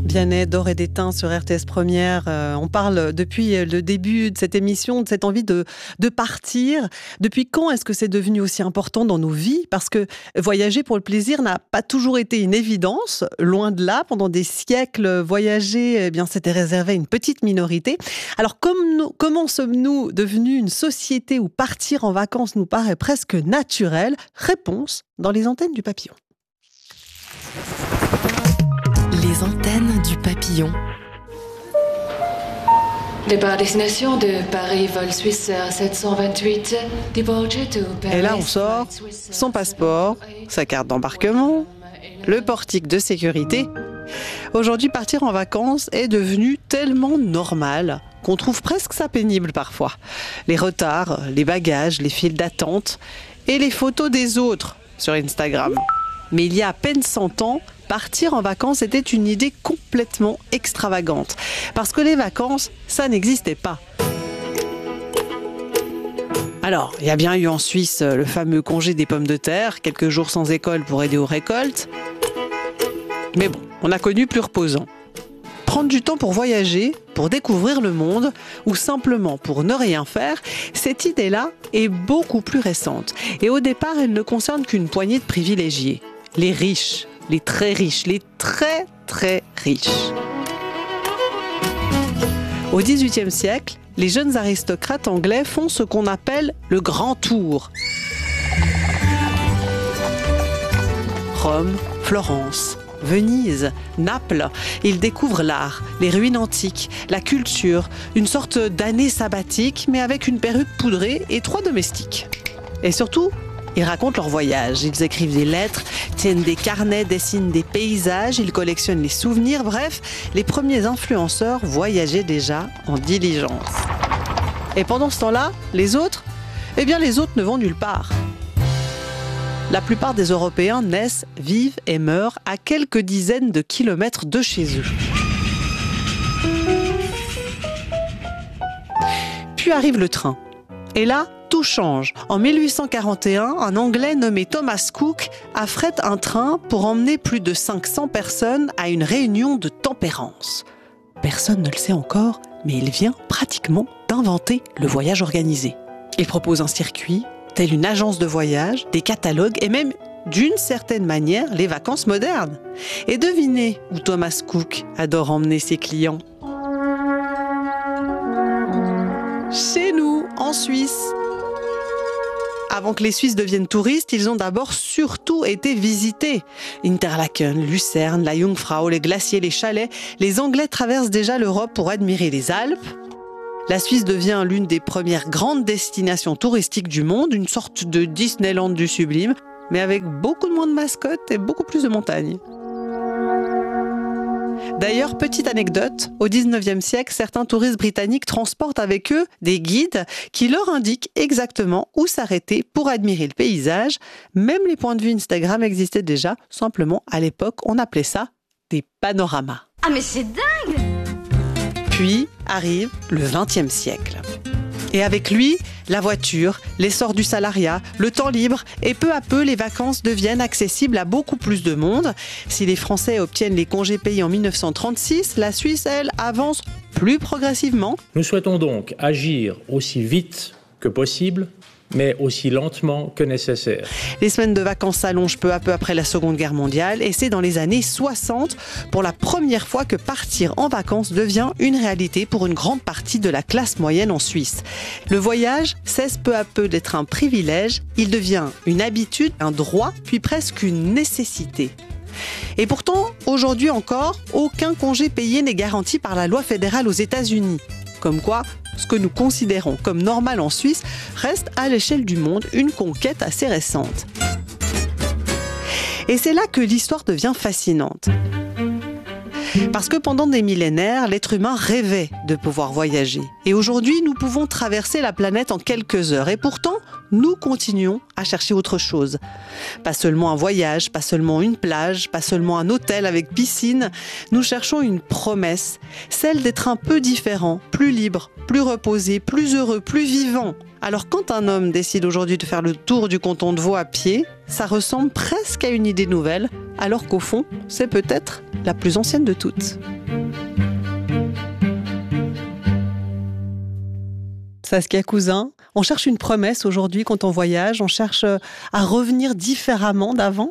Vianney, d'Or et d'Étain sur RTS Première. On parle depuis le début de cette émission de cette envie de partir. Depuis quand est-ce que c'est devenu aussi important dans nos vies ? Parce que voyager pour le plaisir n'a pas toujours été une évidence. Loin de là, pendant des siècles, voyager, c'était réservé à une petite minorité. Alors comment sommes-nous devenus une société où partir en vacances nous paraît presque naturel ? Réponse dans les antennes du papillon. Les antennes du papillon. Départ destination de Paris, vol Suisse 728, departure to Paris. Et là, on sort son passeport, sa carte d'embarquement, le portique de sécurité. Aujourd'hui, partir en vacances est devenu tellement normal qu'on trouve presque ça pénible parfois. Les retards, les bagages, les files d'attente et les photos des autres sur Instagram. Mais il y a à peine 100 ans, partir en vacances était une idée complètement extravagante. Parce que les vacances, ça n'existait pas. Alors, il y a bien eu en Suisse le fameux congé des pommes de terre, quelques jours sans école pour aider aux récoltes. Mais bon, on a connu plus reposant. Prendre du temps pour voyager, pour découvrir le monde, ou simplement pour ne rien faire, cette idée-là est beaucoup plus récente. Et au départ, elle ne concerne qu'une poignée de privilégiés. Les riches, les très riches, les très très riches. Au XVIIIe siècle, les jeunes aristocrates anglais font ce qu'on appelle le grand tour. Rome, Florence, Venise, Naples, ils découvrent l'art, les ruines antiques, la culture, une sorte d'année sabbatique, mais avec une perruque poudrée et 3 domestiques. Et surtout, ils racontent leur voyage, ils écrivent des lettres, tiennent des carnets, dessinent des paysages, ils collectionnent les souvenirs, bref, les premiers influenceurs voyageaient déjà en diligence. Et pendant ce temps-là, les autres ne vont nulle part. La plupart des Européens naissent, vivent et meurent à quelques dizaines de kilomètres de chez eux. Puis arrive le train. Et là, tout change. En 1841, un Anglais nommé Thomas Cook affrète un train pour emmener plus de 500 personnes à une réunion de tempérance. Personne ne le sait encore, mais il vient pratiquement d'inventer le voyage organisé. Il propose un circuit, telle une agence de voyage, des catalogues et même, d'une certaine manière, les vacances modernes. Et devinez où Thomas Cook adore emmener ses clients. Chez nous, en Suisse. Avant que les Suisses deviennent touristes, ils ont d'abord surtout été visités. Interlaken, Lucerne, la Jungfrau, les glaciers, les chalets. Les Anglais traversent déjà l'Europe pour admirer les Alpes. La Suisse devient l'une des premières grandes destinations touristiques du monde, une sorte de Disneyland du sublime, mais avec beaucoup moins de mascottes et beaucoup plus de montagnes. D'ailleurs, petite anecdote, au XIXe siècle, certains touristes britanniques transportent avec eux des guides qui leur indiquent exactement où s'arrêter pour admirer le paysage. Même les points de vue Instagram existaient déjà, simplement à l'époque, on appelait ça des panoramas. Ah mais c'est dingue! Puis arrive le XXe siècle. Et avec lui, la voiture, l'essor du salariat, le temps libre et peu à peu, les vacances deviennent accessibles à beaucoup plus de monde. Si les Français obtiennent les congés payés en 1936, la Suisse, elle, avance plus progressivement. Nous souhaitons donc agir aussi vite que possible, mais aussi lentement que nécessaire. Les semaines de vacances s'allongent peu à peu après la Seconde Guerre mondiale et c'est dans les années 60, pour la première fois, que partir en vacances devient une réalité pour une grande partie de la classe moyenne en Suisse. Le voyage cesse peu à peu d'être un privilège, il devient une habitude, un droit, puis presque une nécessité. Et pourtant, aujourd'hui encore, aucun congé payé n'est garanti par la loi fédérale aux États-Unis. Comme quoi, ce que nous considérons comme normal en Suisse reste à l'échelle du monde une conquête assez récente. Et c'est là que l'histoire devient fascinante. Parce que pendant des millénaires, l'être humain rêvait de pouvoir voyager. Et aujourd'hui, nous pouvons traverser la planète en quelques heures. Et pourtant, nous continuons à chercher autre chose. Pas seulement un voyage, pas seulement une plage, pas seulement un hôtel avec piscine. Nous cherchons une promesse, celle d'être un peu différent, plus libre, plus reposé, plus heureux, plus vivant. Alors quand un homme décide aujourd'hui de faire le tour du canton de Vaud à pied, ça ressemble presque à une idée nouvelle, alors qu'au fond, c'est peut-être la plus ancienne de toutes. Saskia Cousin, on cherche une promesse aujourd'hui quand on voyage, on cherche à revenir différemment d'avant?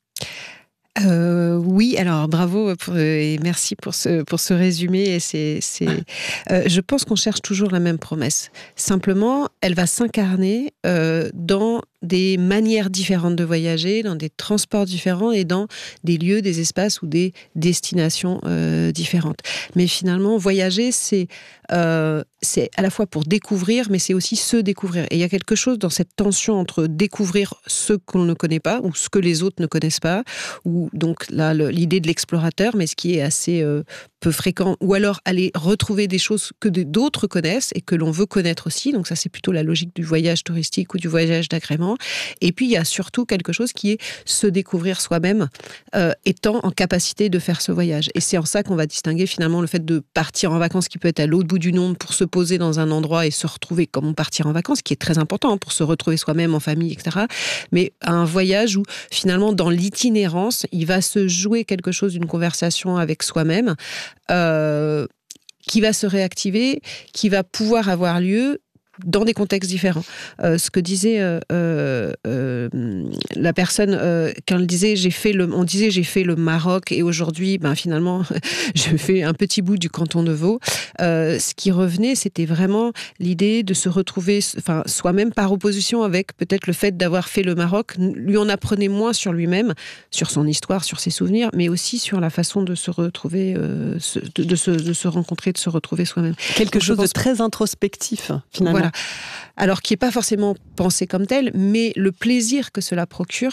Oui, alors bravo et merci pour ce résumé. Et je pense qu'on cherche toujours la même promesse. Simplement, elle va s'incarner dans des manières différentes de voyager, dans des transports différents et dans des lieux, des espaces ou des destinations différentes. Mais finalement, voyager, c'est à la fois pour découvrir, mais c'est aussi se découvrir. Et il y a quelque chose dans cette tension entre découvrir ce qu'on ne connaît pas ou ce que les autres ne connaissent pas, ou donc là, l'idée de l'explorateur, mais ce qui est assez peu fréquent, ou alors aller retrouver des choses que d'autres connaissent et que l'on veut connaître aussi. Donc ça, c'est plutôt la logique du voyage touristique ou du voyage d'agrément. Et puis, il y a surtout quelque chose qui est se découvrir soi-même, étant en capacité de faire ce voyage. Et c'est en ça qu'on va distinguer finalement le fait de partir en vacances, qui peut être à l'autre bout du monde, pour se poser dans un endroit et se retrouver comme on partir en vacances, qui est très important pour se retrouver soi-même en famille, etc. Mais un voyage où finalement, dans l'itinérance, il va se jouer quelque chose, une conversation avec soi-même, qui va se réactiver, qui va pouvoir avoir lieu dans des contextes différents. Ce que disait la personne quand elle disait j'ai fait le Maroc et aujourd'hui finalement je fais un petit bout du canton de Vaud. Ce qui revenait, c'était vraiment l'idée de se retrouver soi-même par opposition avec peut-être le fait d'avoir fait le Maroc. Lui en apprenait moins sur lui-même, sur son histoire, sur ses souvenirs, mais aussi sur la façon de se retrouver, de se rencontrer, de se retrouver soi-même. Quelque chose de très introspectif finalement. Voilà. Alors qui n'est pas forcément pensé comme tel, mais le plaisir que cela procure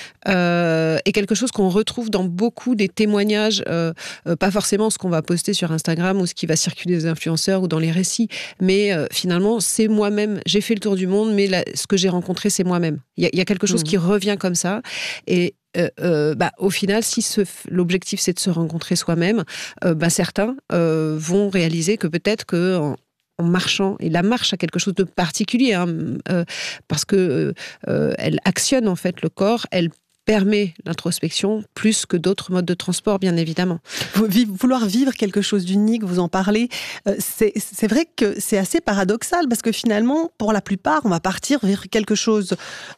est quelque chose qu'on retrouve dans beaucoup des témoignages, pas forcément ce qu'on va poster sur Instagram ou ce qui va circuler des influenceurs ou dans les récits, mais finalement c'est moi-même, j'ai fait le tour du monde, mais ce que j'ai rencontré c'est moi-même. Il y a quelque chose qui revient comme ça, et au final, si l'objectif c'est de se rencontrer soi-même, certains vont réaliser que peut-être que en marchant, et la marche a quelque chose de particulier, parce que elle actionne en fait le corps, elle permet l'introspection plus que d'autres modes de transport, bien évidemment. Vouloir vivre quelque chose d'unique, vous en parlez, c'est vrai que c'est assez paradoxal, parce que finalement, pour la plupart, on va partir vivre quelque chose,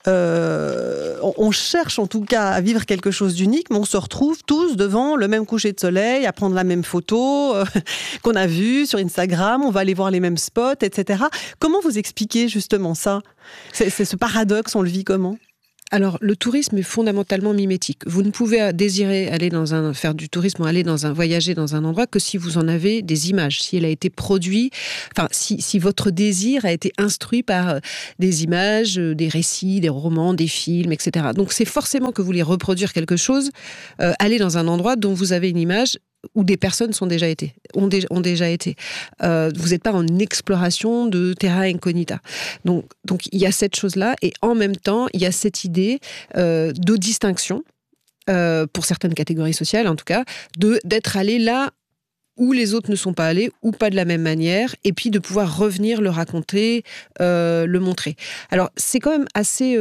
on cherche en tout cas à vivre quelque chose d'unique, mais on se retrouve tous devant le même coucher de soleil, à prendre la même photo qu'on a vue sur Instagram, on va aller voir les mêmes spots, etc. Comment vous expliquez justement ça ? C'est ce paradoxe, on le vit comment ? Alors, le tourisme est fondamentalement mimétique. Vous ne pouvez désirer faire du tourisme ou voyager dans un endroit que si vous en avez des images, si elle a été produite, si votre désir a été instruit par des images, des récits, des romans, des films, etc. Donc, c'est forcément que vous voulez reproduire quelque chose, aller dans un endroit dont vous avez une image, où des personnes ont déjà été. Vous n'êtes pas en exploration de terra incognita. Donc il y a cette chose-là, et en même temps, il y a cette idée de distinction, pour certaines catégories sociales en tout cas, d'être allé là où les autres ne sont pas allés, ou pas de la même manière, et puis de pouvoir revenir le raconter, le montrer. Alors, c'est quand même assez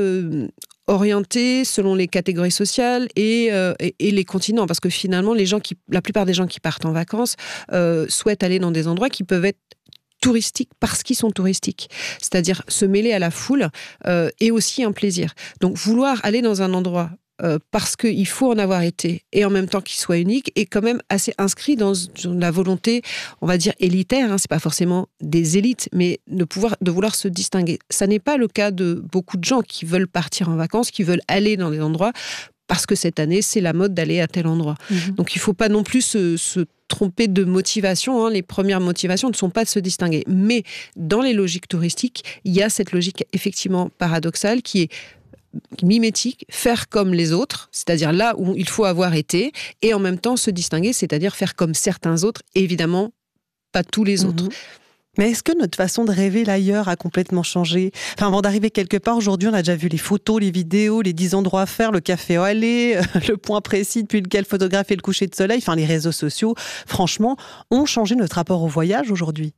orienté selon les catégories sociales et les continents, parce que finalement, la plupart des gens qui partent en vacances souhaitent aller dans des endroits qui peuvent être touristiques parce qu'ils sont touristiques. C'est-à-dire se mêler à la foule est aussi un plaisir. Donc, vouloir aller dans un endroit parce qu'il faut en avoir été, et en même temps qu'il soit unique, est quand même assez inscrit dans la volonté, on va dire, élitaire, c'est pas forcément des élites, mais de vouloir se distinguer. Ça n'est pas le cas de beaucoup de gens qui veulent partir en vacances, qui veulent aller dans des endroits, parce que cette année, c'est la mode d'aller à tel endroit. Donc il ne faut pas non plus se tromper de motivation. Les premières motivations ne sont pas de se distinguer. Mais dans les logiques touristiques, il y a cette logique effectivement paradoxale qui est mimétique, faire comme les autres, c'est-à-dire là où il faut avoir été, et en même temps se distinguer, c'est-à-dire faire comme certains autres, évidemment pas tous les autres. Mais est-ce que notre façon de rêver l'ailleurs a complètement changé ? Avant d'arriver quelque part, aujourd'hui, on a déjà vu les photos, les vidéos, les 10 endroits à faire, le café où aller, le point précis depuis lequel photographier le coucher de soleil, les réseaux sociaux, franchement, ont changé notre rapport au voyage aujourd'hui.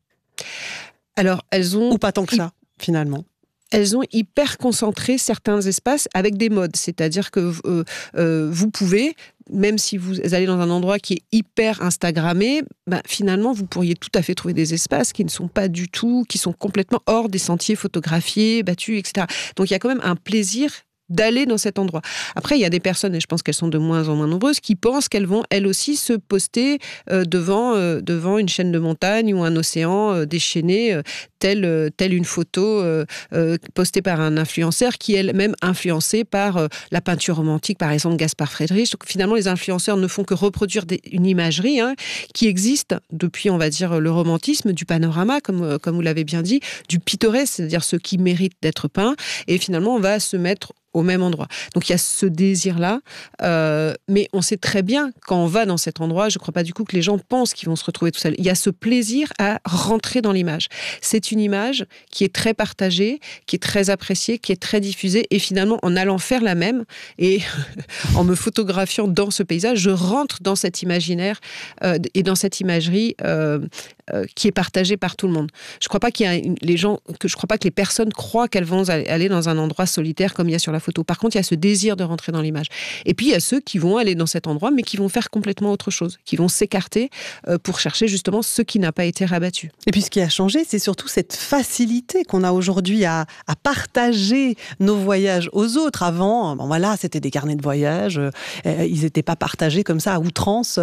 Alors, elles ont... Ou pas tant que ça, finalement. Elles ont hyper concentré certains espaces avec des modes. C'est-à-dire que vous pouvez même si vous allez dans un endroit qui est hyper instagrammé, finalement, vous pourriez tout à fait trouver des espaces qui ne sont pas du tout, qui sont complètement hors des sentiers photographiés, battus, etc. Donc, il y a quand même un plaisir d'aller dans cet endroit. Après, il y a des personnes, et je pense qu'elles sont de moins en moins nombreuses, qui pensent qu'elles vont, elles aussi, se poster devant une chaîne de montagne ou un océan déchaîné, telle une photo postée par un influenceur qui est elle-même influencée par la peinture romantique, par exemple Gaspard Friedrich. Donc, finalement, les influenceurs ne font que reproduire une imagerie qui existe depuis, on va dire, le romantisme, du panorama, comme vous l'avez bien dit, du pittoresque, c'est-à-dire ce qui mérite d'être peint. Et finalement, on va se mettre au même endroit. Donc, il y a ce désir-là, mais on sait très bien, quand on va dans cet endroit, je ne crois pas du coup que les gens pensent qu'ils vont se retrouver tout seuls. Il y a ce plaisir à rentrer dans l'image. C'est une image qui est très partagée, qui est très appréciée, qui est très diffusée, et finalement, en allant faire la même, et en me photographiant dans ce paysage, je rentre dans cet imaginaire et dans cette imagerie qui est partagée par tout le monde. Je ne crois pas je crois pas que les personnes croient qu'elles vont aller dans un endroit solitaire comme il y a sur la photo. Par contre, il y a ce désir de rentrer dans l'image. Et puis, il y a ceux qui vont aller dans cet endroit, mais qui vont faire complètement autre chose, qui vont s'écarter pour chercher justement ce qui n'a pas été rabattu. Et puis, ce qui a changé, c'est surtout cette facilité qu'on a aujourd'hui à partager nos voyages aux autres. Avant, c'était des carnets de voyage. Ils n'étaient pas partagés comme ça à outrance,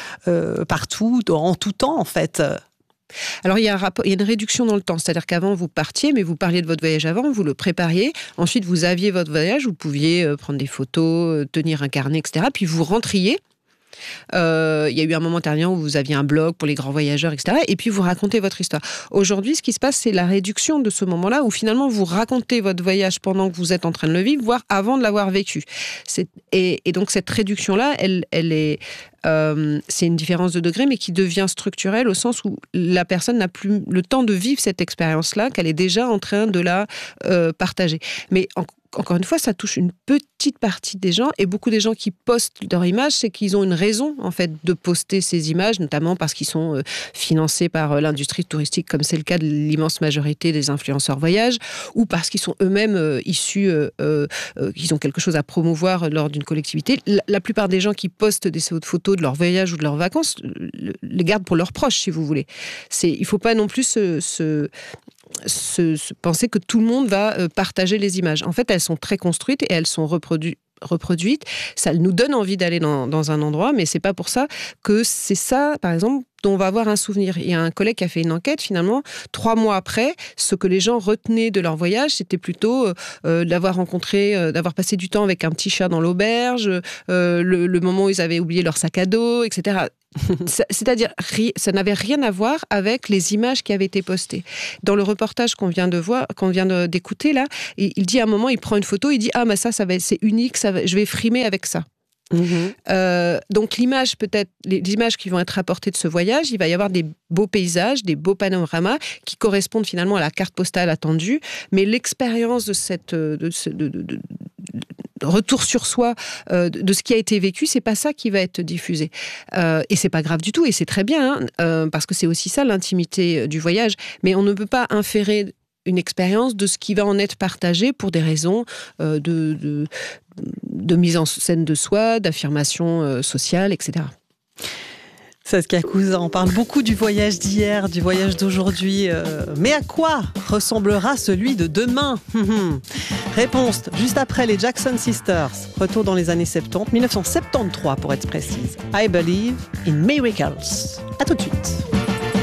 partout, en tout temps, en fait. Alors, il y a une réduction dans le temps. C'est-à-dire qu'avant, vous partiez, mais vous parliez de votre voyage avant, vous le prépariez. Ensuite, vous aviez votre voyage, vous pouviez prendre des photos, tenir un carnet, etc. Puis vous rentriez. Il y a eu un moment dernier où vous aviez un blog pour les grands voyageurs, etc. Et puis vous racontez votre histoire. Aujourd'hui, ce qui se passe, c'est la réduction de ce moment-là où finalement vous racontez votre voyage pendant que vous êtes en train de le vivre, voire avant de l'avoir vécu. Et donc cette réduction-là, elle est... c'est une différence de degré, mais qui devient structurelle au sens où la personne n'a plus le temps de vivre cette expérience-là, qu'elle est déjà en train de la partager. Mais encore une fois, ça touche une petite partie des gens, et beaucoup des gens qui postent leurs images, c'est qu'ils ont une raison en fait de poster ces images, notamment parce qu'ils sont financés par l'industrie touristique, comme c'est le cas de l'immense majorité des influenceurs voyage, ou parce qu'ils sont eux-mêmes issus, qu'ils ont quelque chose à promouvoir lors d'une collectivité. La plupart des gens qui postent des photos de leur voyage ou de leurs vacances les gardent pour leurs proches, si vous voulez. Il ne faut pas non plus penser que tout le monde va partager les images. En fait, elles sont très construites et elles sont reproduites. Ça nous donne envie d'aller dans un endroit, mais c'est pas pour ça que c'est ça, par exemple, dont on va avoir un souvenir. Il y a un collègue qui a fait une enquête, finalement, 3 mois après, ce que les gens retenaient de leur voyage, c'était plutôt d'avoir rencontré, d'avoir passé du temps avec un petit chat dans l'auberge, le moment où ils avaient oublié leur sac à dos, etc. C'est-à-dire, ça n'avait rien à voir avec les images qui avaient été postées. Dans le reportage qu'on vient d'écouter là, il dit à un moment, il prend une photo, il dit c'est unique, je vais frimer avec ça. Donc l'image, peut-être les images qui vont être rapportées de ce voyage, il va y avoir des beaux paysages, des beaux panoramas qui correspondent finalement à la carte postale attendue, mais l'expérience de cette retour sur soi de ce qui a été vécu, c'est pas ça qui va être diffusé. Et c'est pas grave du tout, et c'est très bien, parce que c'est aussi ça l'intimité du voyage. Mais on ne peut pas inférer une expérience de ce qui va en être partagé pour des raisons de mise en scène de soi, d'affirmation sociale, etc. Saskia Cousin, on parle beaucoup du voyage d'hier, du voyage d'aujourd'hui. Mais à quoi ressemblera celui de demain ? Réponse juste après les Jackson Sisters. Retour dans les années 70, 1973 pour être précise. I Believe in Miracles. À tout de suite.